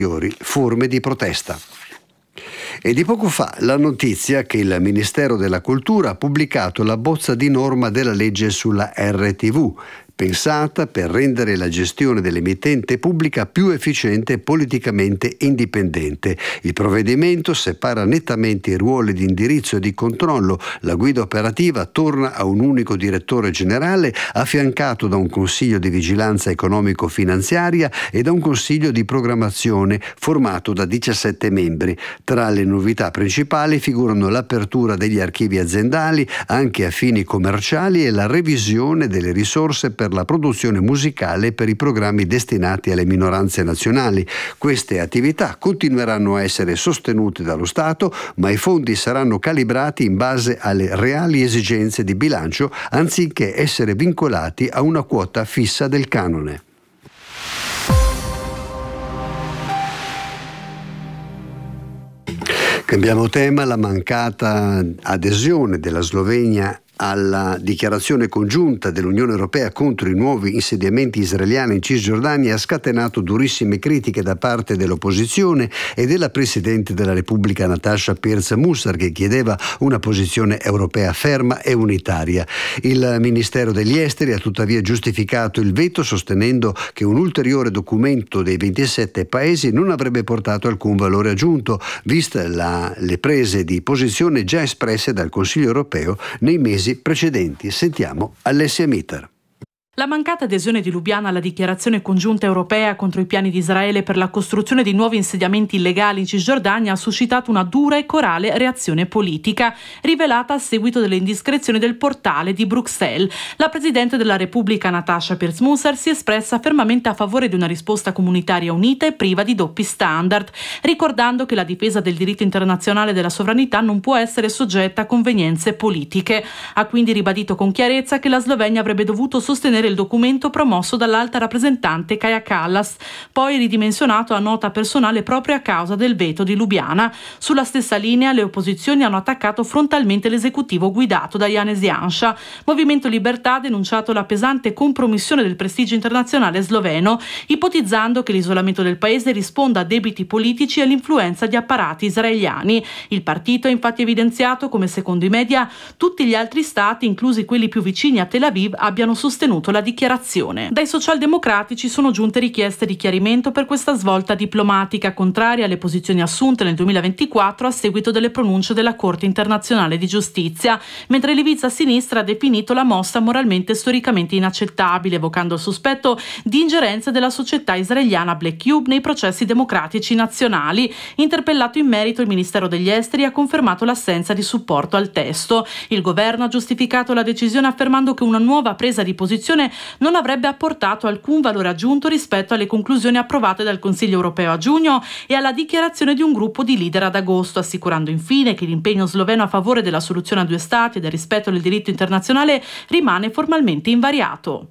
forme di protesta. E di poco fa la notizia che il Ministero della Cultura ha pubblicato la bozza di norma della legge sulla RTV, pensata per rendere la gestione dell'emittente pubblica più efficiente e politicamente indipendente. Il provvedimento separa nettamente i ruoli di indirizzo e di controllo. La guida operativa torna a un unico direttore generale affiancato da un consiglio di vigilanza economico-finanziaria e da un consiglio di programmazione formato da 17 membri. Tra le novità principali figurano l'apertura degli archivi aziendali anche a fini commerciali e la revisione delle risorse per la produzione musicale e per i programmi destinati alle minoranze nazionali. Queste attività continueranno a essere sostenute dallo Stato, ma i fondi saranno calibrati in base alle reali esigenze di bilancio anziché essere vincolati a una quota fissa del canone. Cambiamo tema. La mancata adesione della Slovenia alla dichiarazione congiunta dell'Unione Europea contro i nuovi insediamenti israeliani in Cisgiordania ha scatenato durissime critiche da parte dell'opposizione e della Presidente della Repubblica Natasha Pirc-Musar, che chiedeva una posizione europea ferma e unitaria. Il Ministero degli Esteri ha tuttavia giustificato il veto sostenendo che un ulteriore documento dei 27 paesi non avrebbe portato alcun valore aggiunto, viste le prese di posizione già espresse dal Consiglio europeo nei mesi precedenti. Sentiamo Alessia Mitter. La mancata adesione di Lubiana alla dichiarazione congiunta europea contro i piani di Israele per la costruzione di nuovi insediamenti illegali in Cisgiordania ha suscitato una dura e corale reazione politica, rivelata a seguito delle indiscrezioni del portale di Bruxelles. La Presidente della Repubblica Natasha Pirc-Musar si è espressa fermamente a favore di una risposta comunitaria unita e priva di doppi standard, ricordando che la difesa del diritto internazionale della sovranità non può essere soggetta a convenienze politiche. Ha quindi ribadito con chiarezza che la Slovenia avrebbe dovuto sostenere il documento promosso dall'alta rappresentante Kaja Kallas, poi ridimensionato a nota personale proprio a causa del veto di Lubiana. Sulla stessa linea le opposizioni hanno attaccato frontalmente l'esecutivo guidato da Janez Janša. Movimento Libertà ha denunciato la pesante compromissione del prestigio internazionale sloveno, ipotizzando che l'isolamento del paese risponda a debiti politici e all'influenza di apparati israeliani. Il partito ha infatti evidenziato come, secondo i media, tutti gli altri stati, inclusi quelli più vicini a Tel Aviv, abbiano sostenuto la dichiarazione. Dai socialdemocratici sono giunte richieste di chiarimento per questa svolta diplomatica contraria alle posizioni assunte nel 2024 a seguito delle pronunce della Corte internazionale di giustizia, mentre Leviza Sinistra ha definito la mossa moralmente e storicamente inaccettabile, evocando il sospetto di ingerenze della società israeliana Black Cube nei processi democratici nazionali. Interpellato in merito, il Ministero degli Esteri ha confermato l'assenza di supporto al testo. Il governo ha giustificato la decisione affermando che una nuova presa di posizione non avrebbe apportato alcun valore aggiunto rispetto alle conclusioni approvate dal Consiglio europeo a giugno e alla dichiarazione di un gruppo di leader ad agosto, assicurando infine che l'impegno sloveno a favore della soluzione a due stati e del rispetto del diritto internazionale rimane formalmente invariato.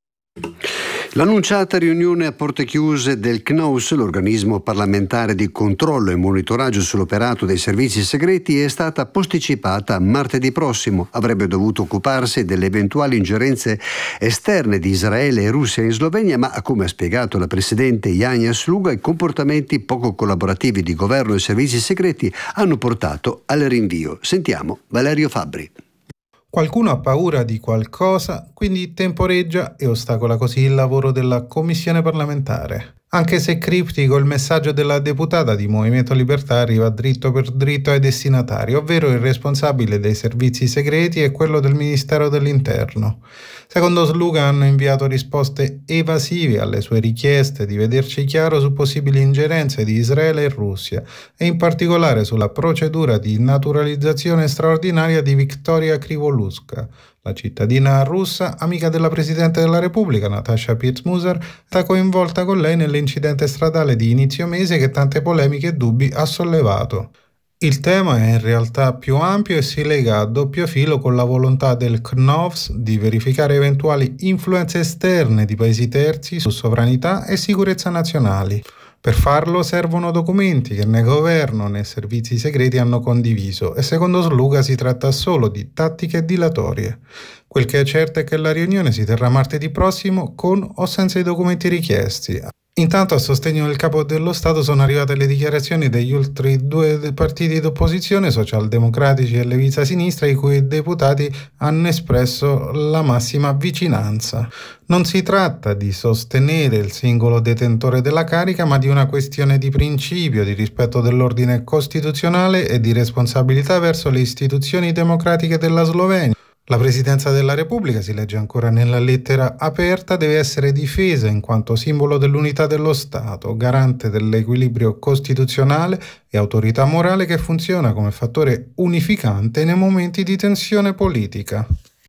L'annunciata riunione a porte chiuse del CNOS, l'organismo parlamentare di controllo e monitoraggio sull'operato dei servizi segreti, è stata posticipata a martedì prossimo. Avrebbe dovuto occuparsi delle eventuali ingerenze esterne di Israele e Russia in Slovenia, ma, come ha spiegato la presidente Janja Sluga, i comportamenti poco collaborativi di governo e servizi segreti hanno portato al rinvio. Sentiamo Valerio Fabbri. Qualcuno ha paura di qualcosa, quindi temporeggia e ostacola così il lavoro della commissione parlamentare. Anche se criptico, il messaggio della deputata di Movimento Libertà arriva dritto per dritto ai destinatari, ovvero il responsabile dei servizi segreti e quello del Ministero dell'Interno. Secondo Sluga hanno inviato risposte evasive alle sue richieste di vederci chiaro su possibili ingerenze di Israele e Russia e in particolare sulla procedura di naturalizzazione straordinaria di Victoria Krivoluska, la cittadina russa, amica della Presidente della Repubblica, Natasha Pirc-Musar, sta coinvolta con lei nell'incidente stradale di inizio mese che tante polemiche e dubbi ha sollevato. Il tema è in realtà più ampio e si lega a doppio filo con la volontà del CNOVS di verificare eventuali influenze esterne di paesi terzi su sovranità e sicurezza nazionali. Per farlo servono documenti che né governo né servizi segreti hanno condiviso e secondo Sluga si tratta solo di tattiche dilatorie. Quel che è certo è che la riunione si terrà martedì prossimo con o senza i documenti richiesti. Intanto, a sostegno del capo dello Stato sono arrivate le dichiarazioni degli altri due partiti d'opposizione, socialdemocratici e Leviza Sinistra, i cui deputati hanno espresso la massima vicinanza. Non si tratta di sostenere il singolo detentore della carica, ma di una questione di principio, di rispetto dell'ordine costituzionale e di responsabilità verso le istituzioni democratiche della Slovenia. La Presidenza della Repubblica, si legge ancora nella lettera aperta, deve essere difesa in quanto simbolo dell'unità dello Stato, garante dell'equilibrio costituzionale e autorità morale che funziona come fattore unificante nei momenti di tensione politica.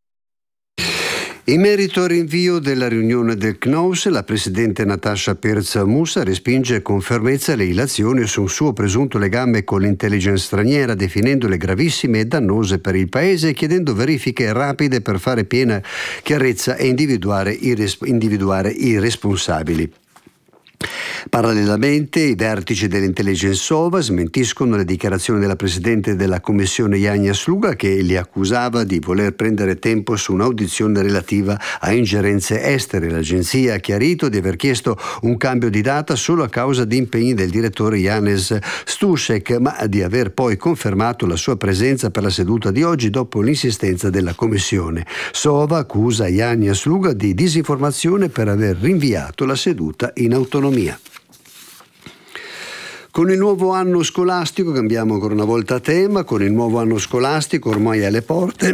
In merito al rinvio della riunione del CNOS, la presidente Natasha Pirc-Musa respinge con fermezza le illazioni su un suo presunto legame con l'intelligence straniera, definendole gravissime e dannose per il paese e chiedendo verifiche rapide per fare piena chiarezza e individuare i responsabili. Parallelamente, i vertici dell'intelligence SOVA smentiscono le dichiarazioni della presidente della commissione Janja Sluga, che li accusava di voler prendere tempo su un'audizione relativa a ingerenze estere. L'agenzia ha chiarito di aver chiesto un cambio di data solo a causa di impegni del direttore Janez Stušek, ma di aver poi confermato la sua presenza per la seduta di oggi dopo l'insistenza della commissione. SOVA accusa Janja Sluga di disinformazione per aver rinviato la seduta in autonomia. Con il nuovo anno scolastico, cambiamo ancora una volta tema, con il nuovo anno scolastico ormai alle porte,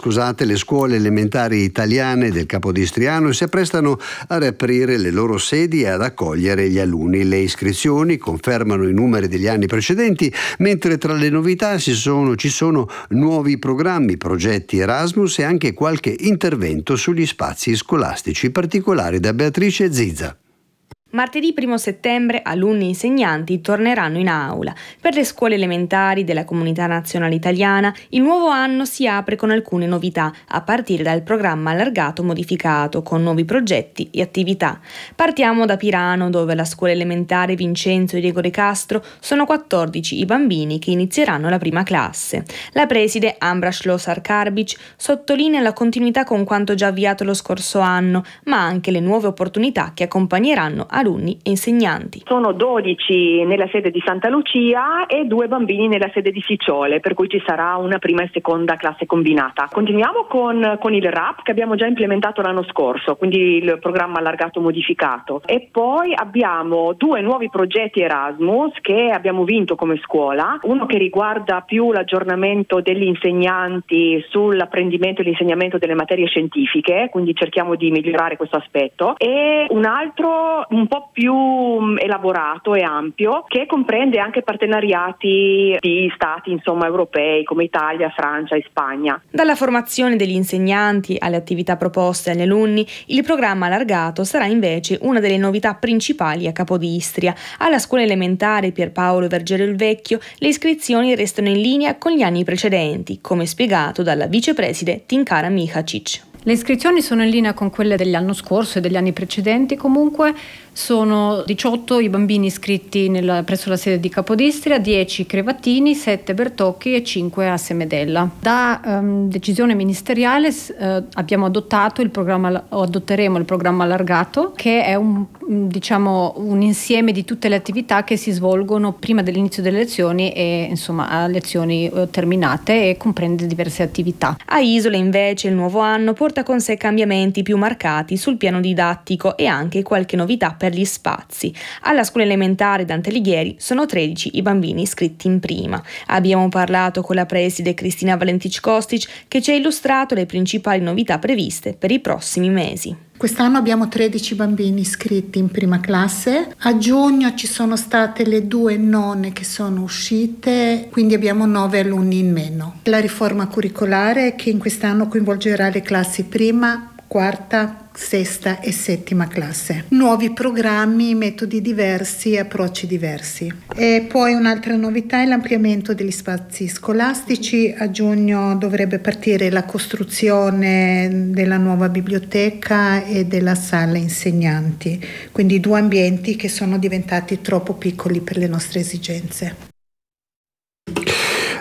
le scuole elementari italiane del Capodistriano si apprestano a riaprire le loro sedi e ad accogliere gli alunni. Le iscrizioni confermano i numeri degli anni precedenti, mentre tra le novità ci sono nuovi programmi, progetti Erasmus e anche qualche intervento sugli spazi scolastici, particolari da Beatrice Zizza. Martedì 1 settembre alunni e insegnanti torneranno in aula. Per le scuole elementari della Comunità Nazionale Italiana il nuovo anno si apre con alcune novità, a partire dal programma allargato modificato, con nuovi progetti e attività. Partiamo da Pirano, dove alla scuola elementare Vincenzo e Diego De Castro sono 14 i bambini che inizieranno la prima classe. La preside Ambra Schlosser-Karbic sottolinea la continuità con quanto già avviato lo scorso anno, ma anche le nuove opportunità che accompagneranno alunni e insegnanti. Sono 12 nella sede di Santa Lucia e 2 bambini nella sede di Ficciole, per cui ci sarà una prima e seconda classe combinata. Continuiamo con il RAP che abbiamo già implementato l'anno scorso, quindi il programma allargato modificato, e poi abbiamo 2 nuovi progetti Erasmus che abbiamo vinto come scuola, uno che riguarda più l'aggiornamento degli insegnanti sull'apprendimento e l'insegnamento delle materie scientifiche, quindi cerchiamo di migliorare questo aspetto, e un altro un po' più elaborato e ampio che comprende anche partenariati di stati europei come Italia, Francia e Spagna. Dalla formazione degli insegnanti alle attività proposte agli alunni, il programma allargato sarà invece una delle novità principali a Capodistria. Alla scuola elementare Pierpaolo Vergere il Vecchio le iscrizioni restano in linea con gli anni precedenti, come spiegato dalla vicepreside Tinkara Mihacic. Le iscrizioni sono in linea con quelle dell'anno scorso e degli anni precedenti. Comunque sono 18 i bambini iscritti presso la sede di Capodistria, 10 Crevattini, 7 Bertocchi e 5 a Semedella. Da decisione ministeriale abbiamo adotteremo il programma allargato, che è un insieme di tutte le attività che si svolgono prima dell'inizio delle lezioni e a lezioni terminate, e comprende diverse attività. A Isola invece il nuovo anno porta con sé cambiamenti più marcati sul piano didattico e anche qualche novità per gli spazi. Alla scuola elementare Dante Alighieri sono 13 i bambini iscritti in prima. Abbiamo parlato con la preside Cristina Valentic-Kostic, che ci ha illustrato le principali novità previste per i prossimi mesi. Quest'anno abbiamo 13 bambini iscritti in prima classe. A giugno ci sono state le 2 nonne che sono uscite, quindi abbiamo 9 alunni in meno. La riforma curricolare che in quest'anno coinvolgerà le classi prima, quarta, sesta e settima classe. Nuovi programmi, metodi diversi, approcci diversi. E poi un'altra novità è l'ampliamento degli spazi scolastici. A giugno dovrebbe partire la costruzione della nuova biblioteca e della sala insegnanti, quindi 2 ambienti che sono diventati troppo piccoli per le nostre esigenze.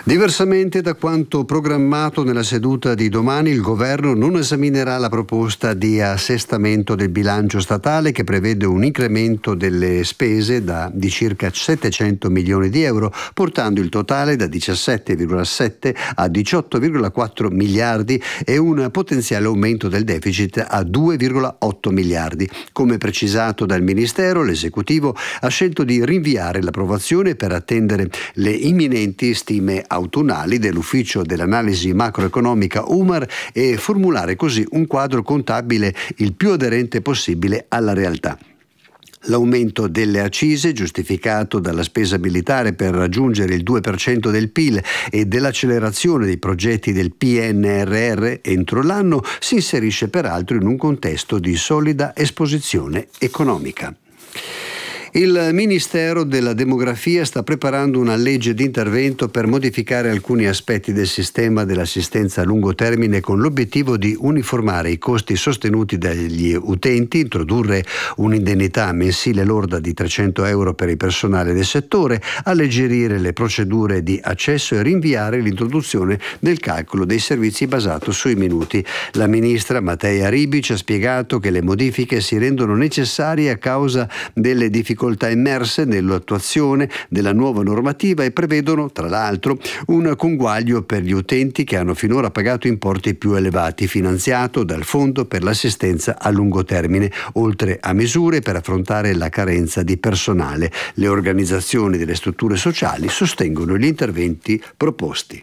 Diversamente da quanto programmato nella seduta di domani, il governo non esaminerà la proposta di assestamento del bilancio statale che prevede un incremento delle spese di circa 700 milioni di euro, portando il totale da 17,7 a 18,4 miliardi e un potenziale aumento del deficit a 2,8 miliardi. Come precisato dal Ministero, l'esecutivo ha scelto di rinviare l'approvazione per attendere le imminenti stime autunnali dell'ufficio dell'analisi macroeconomica UMAR e formulare così un quadro contabile il più aderente possibile alla realtà. L'aumento delle accise, giustificato dalla spesa militare per raggiungere il 2% del PIL e dell'accelerazione dei progetti del PNRR entro l'anno, si inserisce peraltro in un contesto di solida esposizione economica. Il Ministero della Demografia sta preparando una legge di intervento per modificare alcuni aspetti del sistema dell'assistenza a lungo termine con l'obiettivo di uniformare i costi sostenuti dagli utenti, introdurre un'indennità mensile lorda di 300 euro per il personale del settore, alleggerire le procedure di accesso e rinviare l'introduzione del calcolo dei servizi basato sui minuti. La ministra Mattea Ribic ha spiegato che le modifiche si rendono necessarie a causa delle difficoltà emerse nell'attuazione della nuova normativa e prevedono, tra l'altro, un conguaglio per gli utenti che hanno finora pagato importi più elevati, finanziato dal Fondo per l'assistenza a lungo termine, oltre a misure per affrontare la carenza di personale. Le organizzazioni delle strutture sociali sostengono gli interventi proposti.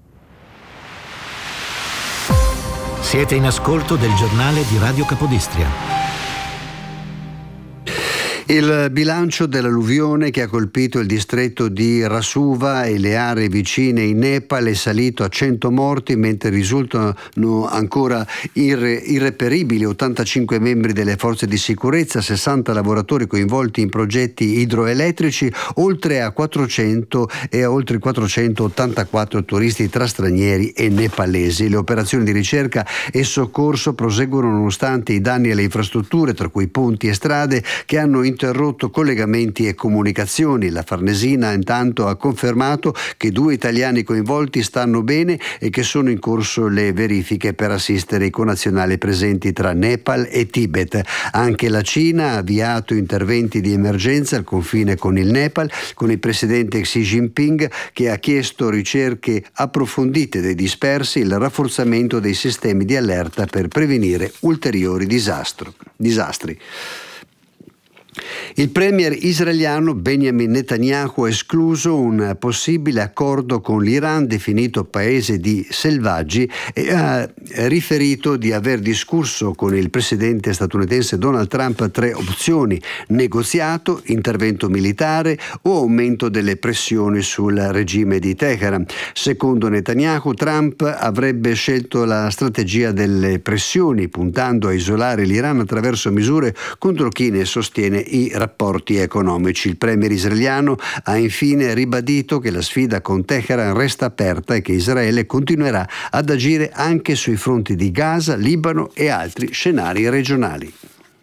Siete in ascolto del giornale di Radio Capodistria. Il bilancio dell'alluvione che ha colpito il distretto di Rasuva e le aree vicine in Nepal è salito a 100 morti, mentre risultano ancora irreperibili 85 membri delle forze di sicurezza, 60 lavoratori coinvolti in progetti idroelettrici, oltre 484 turisti tra stranieri e nepalesi. Le operazioni di ricerca e soccorso proseguono nonostante i danni alle infrastrutture, tra cui ponti e strade, che hanno interrotto collegamenti e comunicazioni. La Farnesina intanto ha confermato che 2 italiani coinvolti stanno bene e che sono in corso le verifiche per assistere i connazionali presenti tra Nepal e Tibet. Anche la Cina ha avviato interventi di emergenza al confine con il Nepal, con il presidente Xi Jinping che ha chiesto ricerche approfondite dei dispersi e il rafforzamento dei sistemi di allerta per prevenire ulteriori disastri. Il premier israeliano Benjamin Netanyahu ha escluso un possibile accordo con l'Iran, definito paese di selvaggi, e ha riferito di aver discusso con il presidente statunitense Donald Trump 3 opzioni: negoziato, intervento militare o aumento delle pressioni sul regime di Teheran. Secondo Netanyahu, Trump avrebbe scelto la strategia delle pressioni, puntando a isolare l'Iran attraverso misure contro chi ne sostiene i rapporti economici. Il premier israeliano ha infine ribadito che la sfida con Teheran resta aperta e che Israele continuerà ad agire anche sui fronti di Gaza, Libano e altri scenari regionali.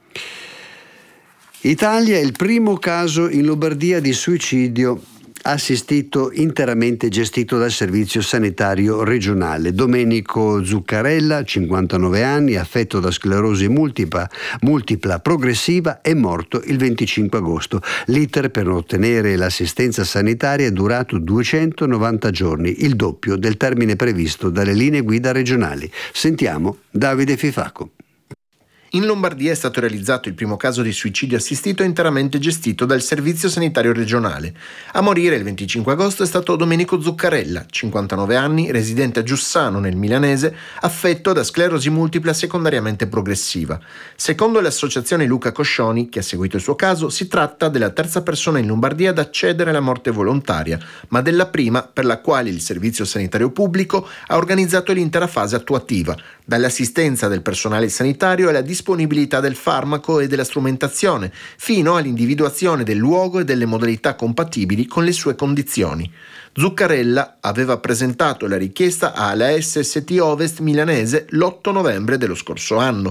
Italia è il primo caso in Lombardia di suicidio assistito interamente gestito dal Servizio Sanitario Regionale. Domenico Zuccarella, 59 anni, affetto da sclerosi multipla progressiva, è morto il 25 agosto. L'iter per ottenere l'assistenza sanitaria è durato 290 giorni, il doppio del termine previsto dalle linee guida regionali. Sentiamo Davide Fifaco. In Lombardia è stato realizzato il primo caso di suicidio assistito interamente gestito dal Servizio Sanitario Regionale. A morire il 25 agosto è stato Domenico Zuccarella, 59 anni, residente a Giussano nel Milanese, affetto da sclerosi multipla secondariamente progressiva. Secondo l'associazione Luca Coscioni, che ha seguito il suo caso, si tratta della terza persona in Lombardia ad accedere alla morte volontaria, ma della prima per la quale il Servizio Sanitario Pubblico ha organizzato l'intera fase attuativa, dall'assistenza del personale sanitario alla disponibilità del farmaco e della strumentazione, fino all'individuazione del luogo e delle modalità compatibili con le sue condizioni. Zuccarella aveva presentato la richiesta alla SST Ovest milanese l'8 novembre dello scorso anno.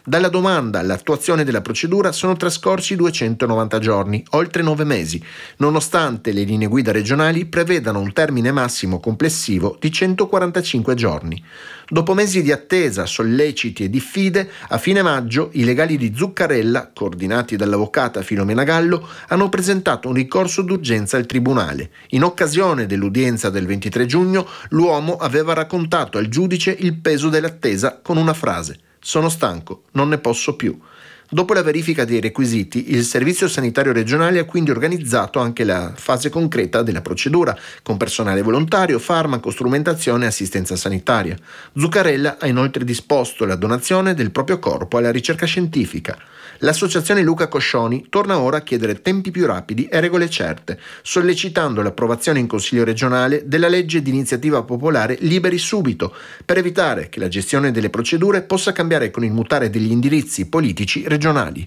Dalla domanda all'attuazione della procedura sono trascorsi 290 giorni, oltre 9 mesi, nonostante le linee guida regionali prevedano un termine massimo complessivo di 145 giorni. Dopo mesi di attesa, solleciti e diffide, a fine maggio i legali di Zuccarella, coordinati dall'avvocata Filomena Gallo, hanno presentato un ricorso d'urgenza al tribunale. In occasione dell'udienza del 23 giugno, l'uomo aveva raccontato al giudice il peso dell'attesa con una frase: «Sono stanco, non ne posso più». Dopo la verifica dei requisiti, il Servizio Sanitario Regionale ha quindi organizzato anche la fase concreta della procedura, con personale volontario, farmaco, strumentazione e assistenza sanitaria. Zuccarella ha inoltre disposto la donazione del proprio corpo alla ricerca scientifica. L'associazione Luca Coscioni torna ora a chiedere tempi più rapidi e regole certe, sollecitando l'approvazione in Consiglio regionale della legge di iniziativa popolare Liberi Subito, per evitare che la gestione delle procedure possa cambiare con il mutare degli indirizzi politici regionali.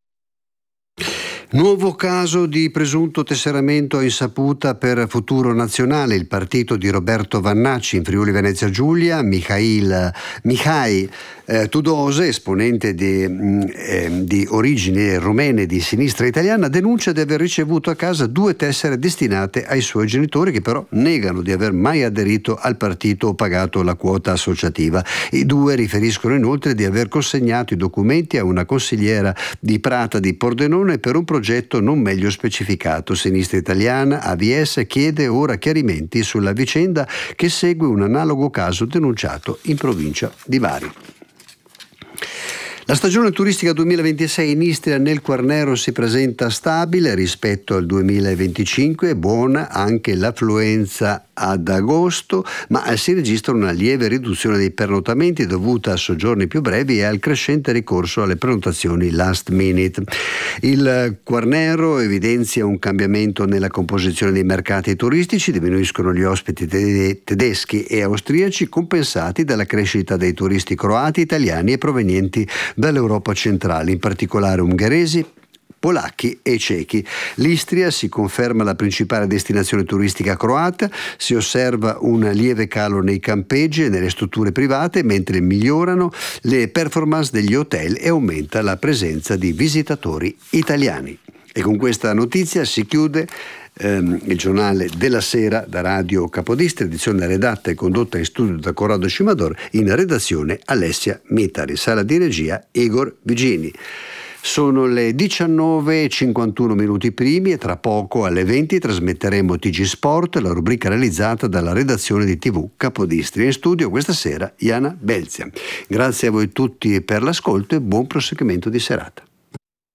Nuovo caso di presunto tesseramento a insaputa per Futuro Nazionale. Il partito di Roberto Vannacci in Friuli Venezia Giulia, Mihai Tudose, esponente di origini rumene di sinistra italiana, denuncia di aver ricevuto a casa 2 tessere destinate ai suoi genitori, che però negano di aver mai aderito al partito o pagato la quota associativa. I 2 riferiscono inoltre di aver consegnato i documenti a una consigliera di Prata di Pordenone per un progetto non meglio specificato. Sinistra Italiana, AVS, chiede ora chiarimenti sulla vicenda, che segue un analogo caso denunciato in provincia di Bari. La stagione turistica 2026 in Istria nel Quarnero si presenta stabile rispetto al 2025, è buona anche l'affluenza ad agosto, ma si registra una lieve riduzione dei pernottamenti dovuta a soggiorni più brevi e al crescente ricorso alle prenotazioni last minute. Il Quarnero evidenzia un cambiamento nella composizione dei mercati turistici, diminuiscono gli ospiti tedeschi e austriaci, compensati dalla crescita dei turisti croati, italiani e provenienti dall'Europa centrale, in particolare ungheresi, polacchi e cechi. L'Istria si conferma la principale destinazione turistica croata, si osserva un lieve calo nei campeggi e nelle strutture private, mentre migliorano le performance degli hotel e aumenta la presenza di visitatori italiani. E con questa notizia si chiude il giornale della sera da Radio Capodistria, edizione redatta e condotta in studio da Corrado Scimador, in redazione Alessia Mitari, sala di regia Igor Vigini. Sono le 19:51 primi e tra poco alle 20 trasmetteremo TG Sport, la rubrica realizzata dalla redazione di TV Capodistria. In studio questa sera Iana Belzia. Grazie a voi tutti per l'ascolto e buon proseguimento di serata.